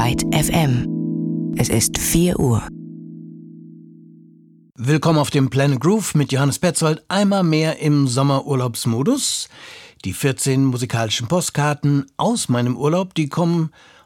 Byte FM. Es ist 4 Uhr. Willkommen auf dem Planet Groove mit Johannes Petzold, einmal mehr im Sommerurlaubsmodus. Die 14 musikalischen Postkarten aus meinem Urlaub, die kommen